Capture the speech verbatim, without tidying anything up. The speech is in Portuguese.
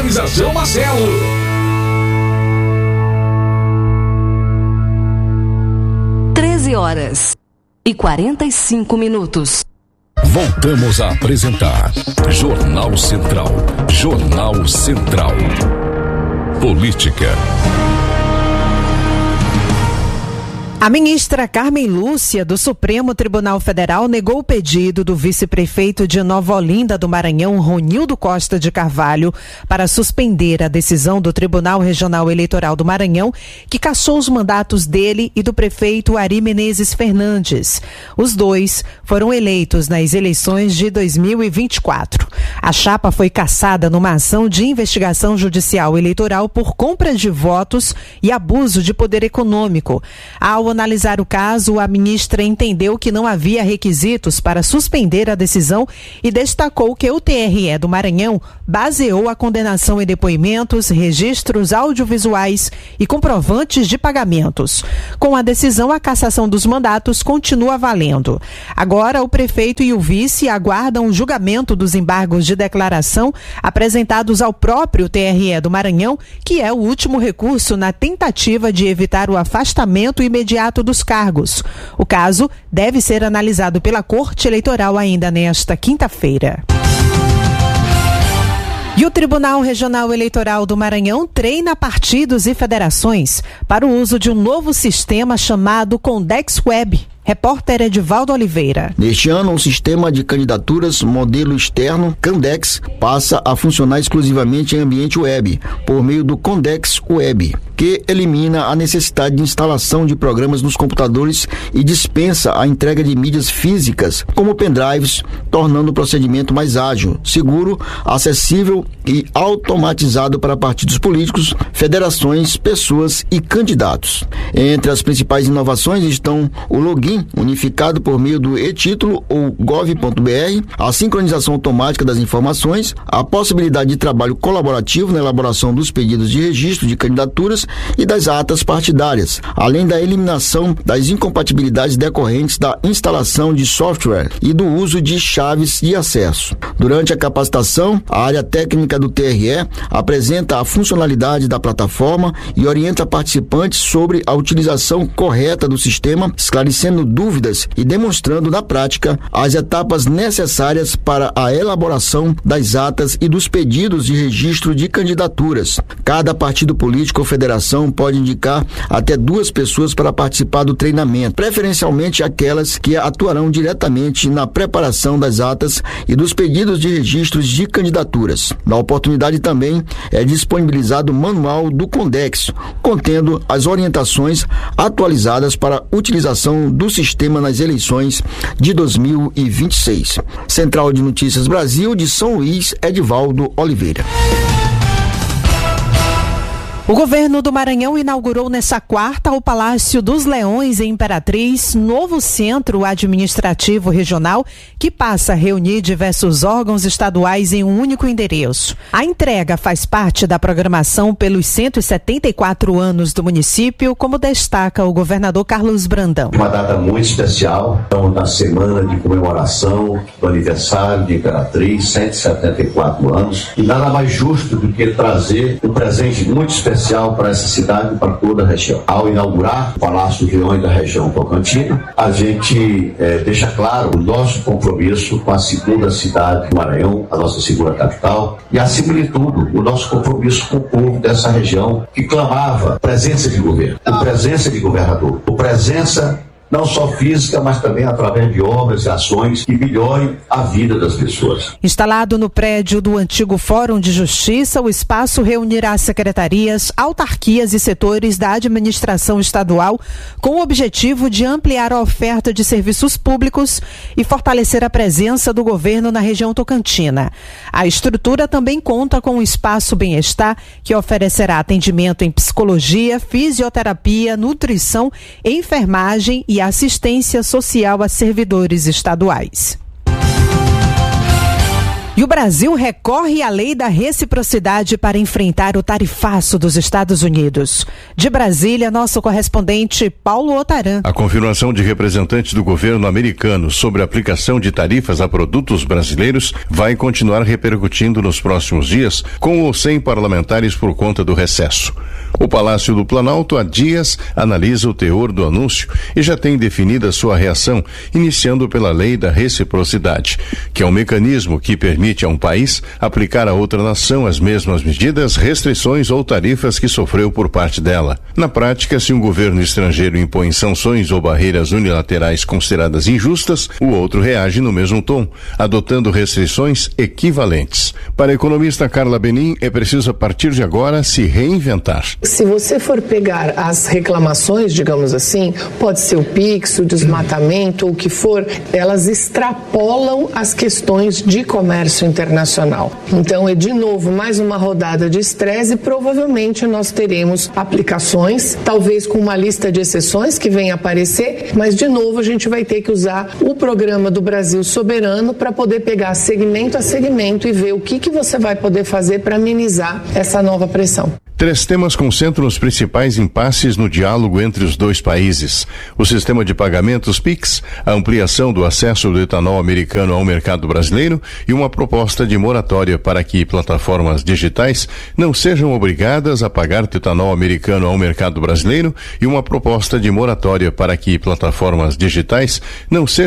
Organização Marcelo. treze horas e quarenta e cinco minutos. Voltamos a apresentar Jornal Central. Jornal Central. Política. A ministra Carmen Lúcia, do Supremo Tribunal Federal, negou o pedido do vice-prefeito de Nova Olinda do Maranhão, Ronildo Costa de Carvalho, para suspender a decisão do Tribunal Regional Eleitoral do Maranhão, que cassou os mandatos dele e do prefeito Ari Menezes Fernandes. Os dois foram eleitos nas eleições de dois mil e vinte e quatro. A chapa foi cassada numa ação de investigação judicial eleitoral por compra de votos e abuso de poder econômico. Ao analisar o caso, a ministra entendeu que não havia requisitos para suspender a decisão e destacou que o T R E do Maranhão baseou a condenação em depoimentos, registros audiovisuais e comprovantes de pagamentos. Com a decisão, a cassação dos mandatos continua valendo. Agora, o prefeito e o vice aguardam o julgamento dos embargos de declaração apresentados ao próprio T R E do Maranhão, que é o último recurso na tentativa de evitar o afastamento imediato dos cargos. O caso deve ser analisado pela Corte Eleitoral ainda nesta quinta-feira. E o Tribunal Regional Eleitoral do Maranhão treina partidos e federações para o uso de um novo sistema chamado Condex Web. Repórter Edivaldo Oliveira. Neste ano, o sistema de candidaturas modelo externo, Candex, passa a funcionar exclusivamente em ambiente web, por meio do Condex Web, que elimina a necessidade de instalação de programas nos computadores e dispensa a entrega de mídias físicas, como pendrives, tornando o procedimento mais ágil, seguro, acessível e automatizado para partidos políticos, federações, pessoas e candidatos. Entre as principais inovações estão o login unificado por meio do e-título ou gov ponto br, a sincronização automática das informações, a possibilidade de trabalho colaborativo na elaboração dos pedidos de registro de candidaturas e das atas partidárias, além da eliminação das incompatibilidades decorrentes da instalação de software e do uso de chaves de acesso. Durante a capacitação, a área técnica do T R E apresenta a funcionalidade da plataforma e orienta participantes sobre a utilização correta do sistema, esclarecendo dúvidas e demonstrando na prática as etapas necessárias para a elaboração das atas e dos pedidos de registro de candidaturas. Cada partido político ou federação pode indicar até duas pessoas para participar do treinamento, preferencialmente aquelas que atuarão diretamente na preparação das atas e dos pedidos de registros de candidaturas. Na oportunidade também é disponibilizado o manual do Condex, contendo as orientações atualizadas para a utilização do sistema nas eleições de dois mil e vinte e seis. Central de Notícias Brasil, de São Luís, Edivaldo Oliveira. O governo do Maranhão inaugurou nesta quarta o Palácio dos Leões em Imperatriz, novo centro administrativo regional que passa a reunir diversos órgãos estaduais em um único endereço. A entrega faz parte da programação pelos cento e setenta e quatro anos do município, como destaca o governador Carlos Brandão. Uma data muito especial, estamos na semana de comemoração do aniversário de Imperatriz, cento e setenta e quatro anos, e nada mais justo do que trazer um presente muito especial para essa cidade e para toda a região. Ao inaugurar o Palácio dos Leões da região Tocantina, a gente é, deixa claro o nosso compromisso com a segunda cidade do Maranhão, a nossa segunda capital, e acima de tudo, o nosso compromisso com o povo dessa região que clamava presença de governo, a presença de governador, a presença não só física, mas também através de obras e ações que melhorem a vida das pessoas. Instalado no prédio do antigo Fórum de Justiça, o espaço reunirá secretarias, autarquias e setores da administração estadual com o objetivo de ampliar a oferta de serviços públicos e fortalecer a presença do governo na região tocantina. A estrutura também conta com um espaço bem-estar que oferecerá atendimento em psicologia, fisioterapia, nutrição, enfermagem e assistência social a servidores estaduais. E o Brasil recorre à lei da reciprocidade para enfrentar o tarifaço dos Estados Unidos. De Brasília, nosso correspondente Paulo Otaran. A confirmação de representantes do governo americano sobre a aplicação de tarifas a produtos brasileiros vai continuar repercutindo nos próximos dias, com ou sem parlamentares por conta do recesso. O Palácio do Planalto há dias analisa o teor do anúncio e já tem definida sua reação, iniciando pela lei da reciprocidade, que é um mecanismo que permite a um país aplicar a outra nação as mesmas medidas, restrições ou tarifas que sofreu por parte dela. Na prática, se um governo estrangeiro impõe sanções ou barreiras unilaterais consideradas injustas, o outro reage no mesmo tom, adotando restrições equivalentes. Para a economista Carla Benin, é preciso a partir de agora se reinventar. Se você for pegar as reclamações, digamos assim, pode ser o Pix, o desmatamento, ou o que for, elas extrapolam as questões de comércio internacional. Então é de novo mais uma rodada de estresse e provavelmente nós teremos aplicações, talvez com uma lista de exceções que venha aparecer, mas de novo a gente vai ter que usar o programa do Brasil Soberano para poder pegar segmento a segmento e ver o que, que você vai poder fazer para amenizar essa nova pressão. Três temas concentram os principais impasses no diálogo entre os dois países: o sistema de pagamentos Pix, a ampliação do acesso do etanol americano ao mercado brasileiro e uma proposta de moratória para que plataformas digitais não sejam obrigadas a pagar etanol americano ao mercado brasileiro e uma proposta de moratória para que plataformas digitais não sejam